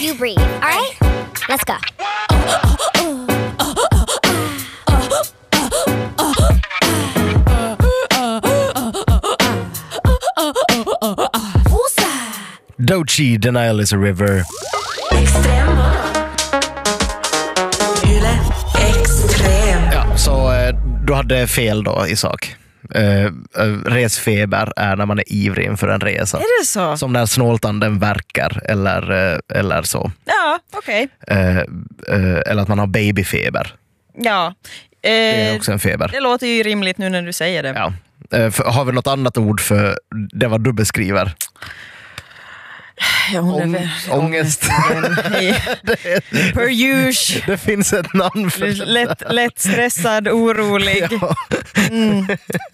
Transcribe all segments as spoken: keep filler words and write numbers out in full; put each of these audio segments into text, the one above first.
You breathe, all right? Let's go. Doechii, Denial is a river. Extrem. Yle Extrem. Ja, så eh, du hade fel då i sak. Uh, uh, resfeber är när man är ivrig inför en resa. Är det så? Som när snåltanden verkar eller, uh, eller så. Ja, okej. Okay. Uh, uh, eller att man har babyfeber. Ja. Eh, det är också en feber. Det låter ju rimligt nu när du säger det. Ja. Uh, för, har vi något annat ord för det vad du beskriver? Ja, hon Ång, är väl, ångest. det, per use. Det finns ett namn för det. Lätt, lätt stressad, orolig. Ja. Mm.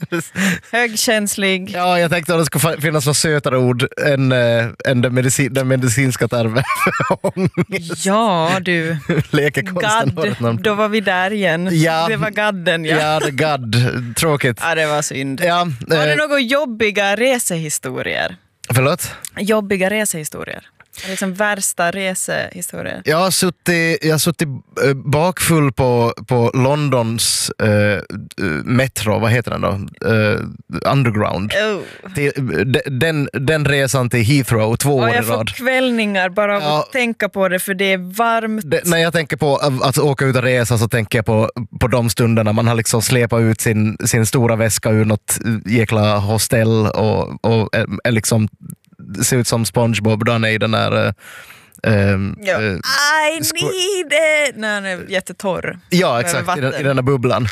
Högkänslig. Ja, jag tänkte att det skulle finnas något sötare ord än, äh, än den, medicin, den medicinska termen för ångest. Ja, du. Lekekonsten. Gadd, då var vi där igen. Ja. Det var gadden, ja. Ja, det gadd. Tråkigt. Ja, det var synd. Ja, var det äh, några jobbiga resehistorier? Förlåt? Jobbiga resehistorier. Liksom värsta resehistorier. Jag har suttit, jag har suttit bakfull på, på Londons uh, metro, vad heter den då? Uh, underground. Oh. Till, den, den resan till Heathrow två Och år i jag får rad. kvällningar bara av Ja. att tänka på det, för det är varmt. Det, när jag tänker på att åka ut och resa så tänker jag på, på de stunderna man har liksom släpat ut sin, sin stora väska ur något jäkla hostell och, och är, är liksom ser ut som SpongeBob då i den där uh, ja. uh, I need it! Nej, han är jättetorr. ja, exakt, i den, i den där bubblan.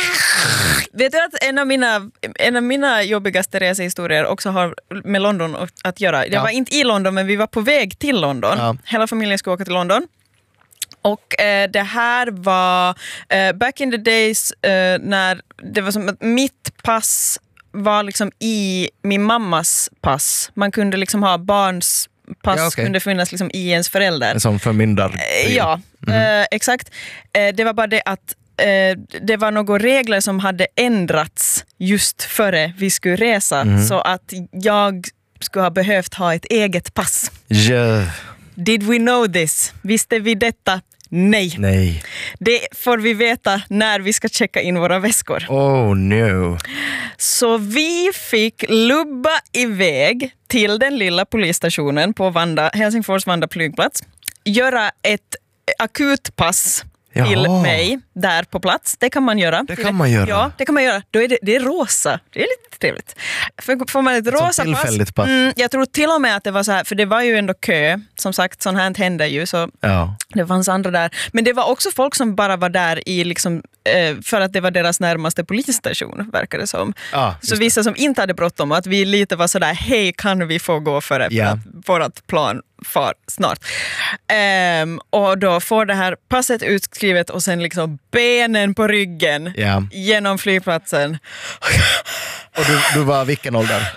Vet du att en av mina, en av mina jobbigaste resehistorier också har med London att göra. Jag Ja. var inte i London, men vi var på väg till London. Ja. Hela familjen skulle åka till London. Och eh, det här var eh, back in the days eh, när det var som att mitt pass var liksom i min mammas pass. Man kunde liksom ha barns pass, Ja, okay. kunde finnas liksom i ens förälder. En sån förmyndar. Eh, Ja, mm. eh, exakt. Eh, det var bara det att eh, det var några regler som hade ändrats just före vi skulle resa. Mm. Så att jag skulle ha behövt ha ett eget pass. Ja. Did we know this? Visste vi detta? Nej. Nej. Det får vi veta när vi ska checka in våra väskor. Oh no. Så vi fick lubba iväg till den lilla polisstationen på Vanda, Helsingfors Vanda flygplats. Göra ett akutpass till Jaha. mig där på plats. Det kan man göra. Det kan man göra. Ja, det kan man göra. Då är det, det är rosa. Det är lite trevligt. För, får man ett, ett rosa tillfälligt pass. Mm, jag tror till och med att det var så här, för det var ju ändå kö. Som sagt, sånt här händer ju. Så Ja. det fanns andra där. Men det var också folk som bara var där i liksom, eh, för att det var deras närmaste polisstation, verkar det som. Ah, så vissa som inte hade bråttom, att vi lite var sådär, hej, kan vi få gå för det? Ja. För att vårat plan far snart. Um, och då får det här passet utskrivet och sen liksom benen på ryggen Ja. genom flygplatsen. Och du, du var vilken ålder?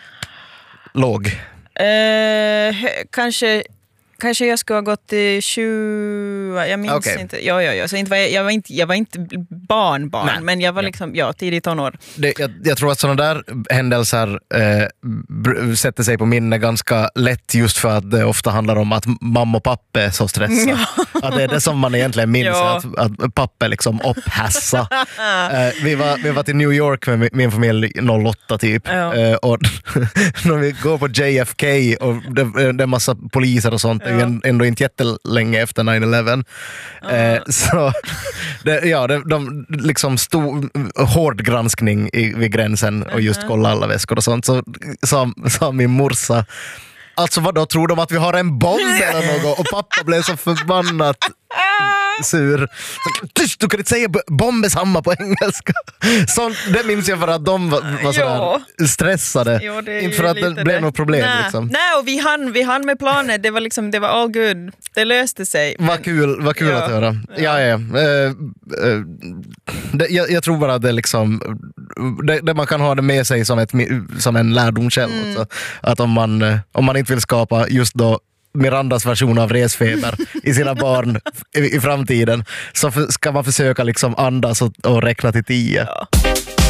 Låg. Uh, kanske... Kanske jag skulle ha gått i tjugo, jag minns Okay. inte. Ja, ja, ja. Så inte var jag, jag, var inte, jag var inte barn, barn Nej. men jag var Ja. liksom, ja, tidigt tonår. Det, jag, jag tror att sådana där händelser eh, br- sätter sig på minne ganska lätt just för att det ofta handlar om att mamma och pappa är så stressade. Ja. Att det är det som man egentligen minns, Ja. att, att pappa liksom upphässa. eh, vi, var, vi var till New York med min, min familj noll åtta typ. Ja. Eh, och när vi går på J F K och det, det är massa poliser och sånt, Ja. ändå inte jättelänge efter nine eleven. Eh, så det, ja, det, de liksom stod hård granskning i, vid gränsen och just kolla alla väskor och sånt. Så sa, sa min morsa, alltså vad då tror de att vi har en bomb eller något? Och pappa blev så förbannat sur. Så, tyst, du kan inte säga b- bomb är samma på engelska. Så, det minns jag för att de var, var sådär Ja. stressade. Jo, det är inte för ju att det lite blev något problem. Nej, liksom. Nej, och vi hann, vi hann med planet. Det var liksom, det var all good. Det löste sig. Vad kul, vad kul Ja. att höra. Ja, ja. Uh, uh, det, jag, jag tror bara att det liksom det, det man kan ha det med sig som, ett, som en lärdomskälla. Mm. Alltså, att om man, om man inte vill skapa just då Mirandas version av resfeber i sina barn i, i framtiden, så för, ska man försöka liksom andas och, och räkna till tio. Ja.